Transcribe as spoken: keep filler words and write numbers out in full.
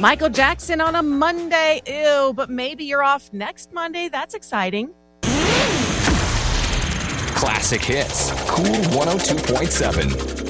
Michael Jackson on a Monday. Ew, but maybe you're off next Monday. That's exciting. Classic hits. Cool one oh two point seven.